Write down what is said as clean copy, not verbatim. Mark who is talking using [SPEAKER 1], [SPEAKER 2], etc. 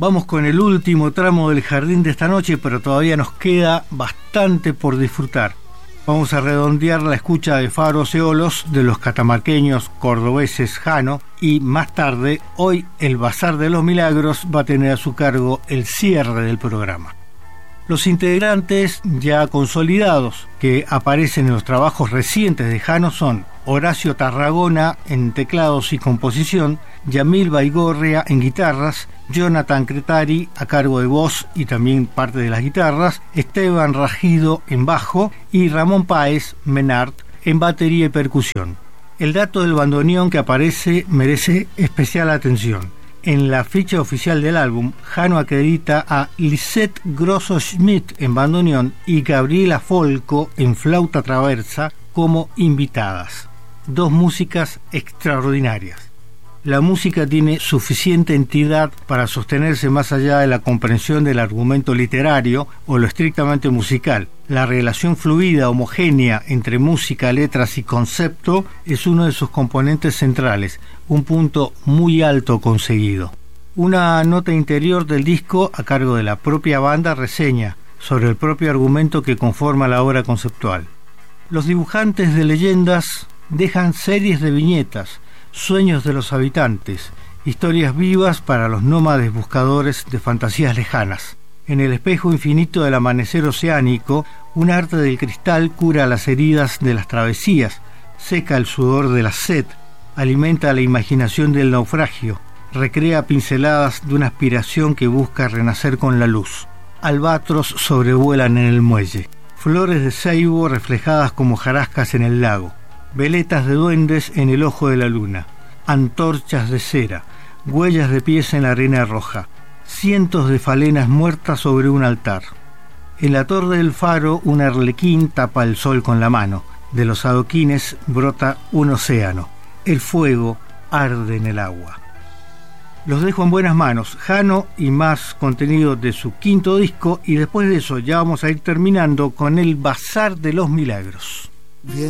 [SPEAKER 1] Vamos con el último tramo del jardín de esta noche, pero todavía nos queda bastante por disfrutar. Vamos a redondear la escucha de Faros Eolos de los catamarqueños cordobeses Jano, y más tarde, hoy el Bazar de los Milagros va a tener a su cargo el cierre del programa. Los integrantes ya consolidados que aparecen en los trabajos recientes de Jano son Horacio Tarragona en teclados y composición, Yamil Baigorria en guitarras, Jonathan Cretari a cargo de voz y también parte de las guitarras, Esteban Rajido en bajo y Ramón Páez Menard en batería y percusión. El dato del bandoneón que aparece merece especial atención. En la ficha oficial del álbum, Jano acredita a Lisette Grosso-Schmidt en bandoneón y Gabriela Folco en flauta traversa como invitadas. Dos músicas extraordinarias. La música tiene suficiente entidad para sostenerse más allá de la comprensión del argumento literario o lo estrictamente musical. La relación fluida, homogénea entre música, letras y concepto es uno de sus componentes centrales, un punto muy alto conseguido. Una nota interior del disco a cargo de la propia banda reseña sobre el propio argumento que conforma la obra conceptual. Los dibujantes de leyendas dejan series de viñetas, sueños de los habitantes, historias vivas para los nómades buscadores de fantasías lejanas. En el espejo infinito del amanecer oceánico, un arte del cristal cura las heridas de las travesías, seca el sudor de la sed, alimenta la imaginación del naufragio, recrea pinceladas de una aspiración que busca renacer con la luz. Albatros sobrevuelan en el muelle, flores de ceibo reflejadas como jarascas en el lago, veletas de duendes en el ojo de la luna, antorchas de cera, huellas de pies en la arena roja, cientos de falenas muertas sobre un altar. En la torre del faro un arlequín tapa el sol con la mano, de los adoquines brota un océano, el fuego arde en el agua. Los dejo en buenas manos, Jano y más contenido de su quinto disco, y después de eso ya vamos a ir terminando con el Bazar de los Milagros.
[SPEAKER 2] Viene